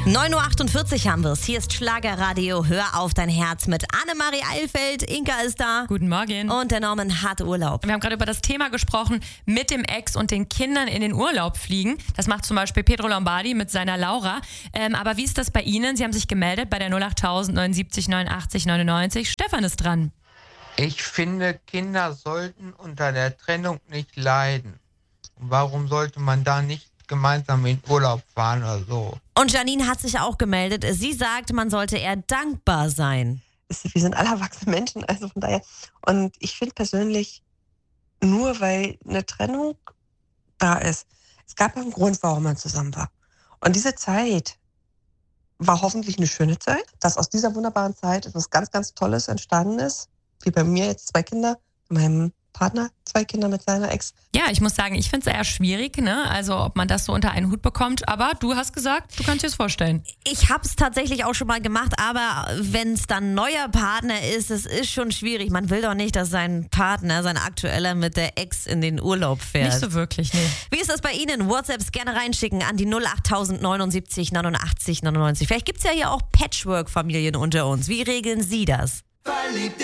9.48 Uhr haben wir es. Hier ist Schlagerradio. Hör auf dein Herz mit Annemarie Eilfeld. Inka ist da. Guten Morgen. Und der Norman hat Urlaub. Wir haben gerade über das Thema gesprochen, mit dem Ex und den Kindern in den Urlaub fliegen. Das macht zum Beispiel Pedro Lombardi mit seiner Laura. Aber wie ist das bei Ihnen? Sie haben sich gemeldet bei der 08000 79 89 99. Stefan ist dran. Ich finde, Kinder sollten unter der Trennung nicht leiden. Warum sollte man da nicht gemeinsam in Urlaub fahren oder so? Und Janine hat sich auch gemeldet. Sie sagt, man sollte eher dankbar sein. Wir sind alle erwachsene Menschen, also von daher. Und ich finde persönlich, nur weil eine Trennung da ist, es gab einen Grund, warum man zusammen war. Und diese Zeit war hoffentlich eine schöne Zeit, dass aus dieser wunderbaren Zeit etwas ganz, ganz Tolles entstanden ist. Wie bei mir jetzt 2 Kinder, meinem Partner 2 Kinder mit seiner Ex. Ja, ich muss sagen, ich finde es eher schwierig, ne? Also ob man das so unter einen Hut bekommt. Aber du hast gesagt, du kannst dir das vorstellen. Ich habe es tatsächlich auch schon mal gemacht, aber wenn es dann neuer Partner ist, es ist schon schwierig. Man will doch nicht, dass sein Partner, sein aktueller, mit der Ex in den Urlaub fährt. Nicht so wirklich, nee. Wie ist das bei Ihnen? WhatsApps gerne reinschicken an die 08000 79 89 99. Vielleicht gibt es ja hier auch Patchwork-Familien unter uns. Wie regeln Sie das?